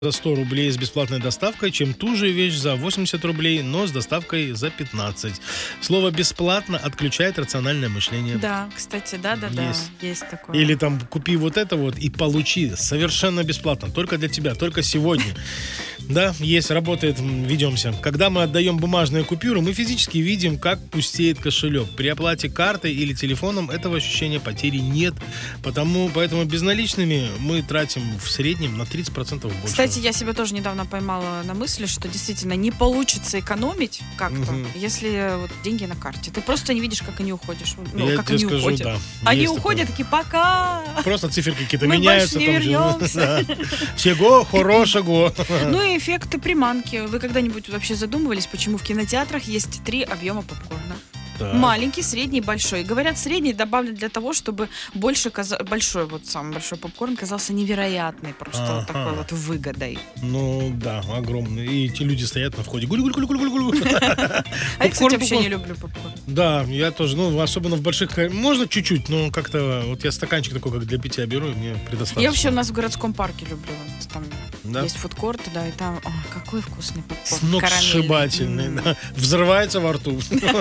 за 100 рублей с бесплатной доставкой, чем ту же вещь за 80 рублей, но с доставкой за 15. Слово «бесплатно» отключает рациональное мышление. Да, кстати, да, есть такое. Или там купи вот это вот и получи совершенно бесплатно, только для тебя, только сегодня. Да, есть, работает, ведемся. Когда мы отдаем бумажные купюры, мы физически видим, как пустеет кошелек. При оплате картой или телефоном этого ощущения потери нет. Поэтому безналичными мы тратим в среднем на 30% больше. Кстати, я себя тоже недавно поймала на мысли, что действительно не получится экономить как-то, если вот деньги на карте. Ты просто не видишь, как они уходят. Я как тебе они скажу, уходят. да. Они Есть уходят, такое. такие, пока. Просто циферки какие-то Мы меняются. больше не вернемся. Всего хорошего. Ну и эффекты приманки. Вы когда-нибудь вообще задумывались, почему в кинотеатрах есть 3 объема попкорна? Так. Маленький, средний, большой. Говорят, средний добавлен для того, чтобы большой, вот самый большой попкорн казался невероятной, просто вот такой вот выгодой. Ну да, огромный. И эти люди стоят на входе. Гуль-гуль-гуль-гуль-гуль. А я, кстати, вообще не люблю попкорн. Да, я тоже, особенно в больших, можно чуть-чуть, но как-то, вот я стаканчик такой, как для питья беру, и мне предостаточно. Я вообще у нас в городском парке люблю. Там Да? есть фудкорт, да, и там, какой вкусный попкорн. Сногсшибательный, да. Взрывается во рту.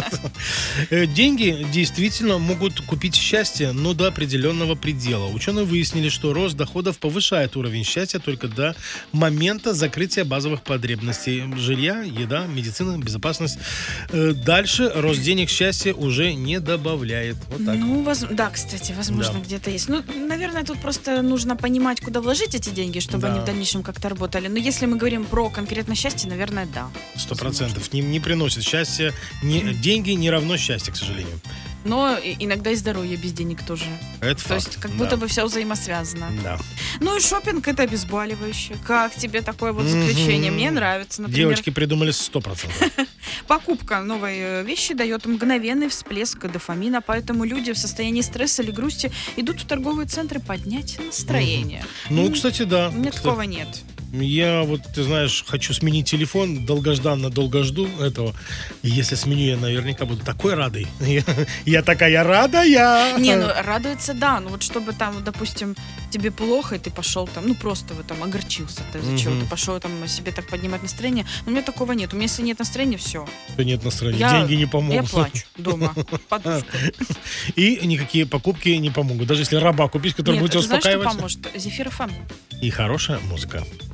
Деньги действительно могут купить счастье, но до определенного предела. Ученые выяснили, что рост доходов повышает уровень счастья только до момента закрытия базовых потребностей: жилья, еда, медицина, безопасность. Дальше рост денег счастья уже не добавляет. Вот так. Ну, да, кстати, возможно, где-то есть. Ну, наверное, тут просто нужно понимать, куда вложить эти деньги, чтобы они в дальнейшем как-то работали. Но если мы говорим про конкретно счастье, наверное, да. 100%. Не приносит счастья. Деньги не равно счастье, к сожалению. Но иногда и здоровье без денег тоже. Это То факт. есть как будто бы все взаимосвязано. Да. Ну и шопинг — это обезболивающее. Как тебе такое вот заключение? Мне нравится, например. Девочки придумали 100%. Покупка новой вещи дает мгновенный всплеск дофамина, поэтому люди в состоянии стресса или грусти идут в торговые центры поднять настроение. Ну, кстати, да. У меня такого нет. Я ты знаешь, хочу сменить телефон, долгожданно долго жду этого. И если сменю, я наверняка буду такой радой. Я такая радая. Не, радуется, да. Ну вот чтобы там, допустим, тебе плохо, и ты пошел там, просто вы там огорчился. Ты из-за чего ты пошел там себе так поднимать настроение. Но у меня такого нет. У меня если нет настроения, все. Нет настроения, деньги не помогут. Я плачу дома, подушку. И никакие покупки не помогут. Даже если раба купить, который будет тебя знаешь, что успокаивать. поможет? Зефир ФМ. И хорошая музыка.